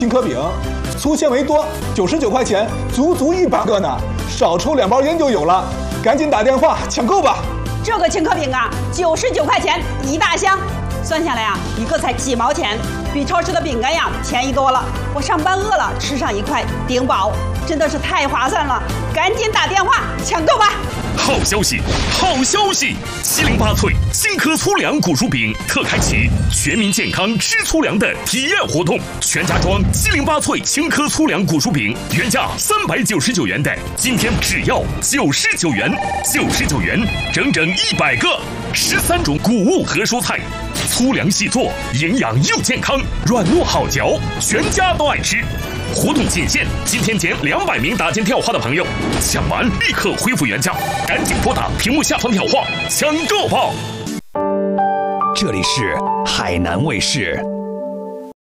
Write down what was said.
青稞饼，粗纤维多，99块钱，足足100个呢，少抽2包烟就有了，赶紧打电话抢购吧。 这个青稞饼啊，99块钱1大箱，算下来啊，一个才几毛钱，比超市的饼干呀便宜多了。我上班饿了，吃上1块顶饱，真的是太划算了，赶紧打电话抢购吧。 好消息，好消息！708脆青稞粗粮古薯饼特开启全民健康吃粗粮的体验活动，全家装708脆青稞粗粮古薯饼，原价399元的，今天只要99元，99元，整整100个，13种谷物和蔬菜，粗粮细做，营养又健康，软糯好嚼，全家都爱吃。活动仅限今天前200名打进电话的朋友，抢完立刻恢复原价，赶紧拨打屏幕下方电话抢购吧。 这里是海南卫视。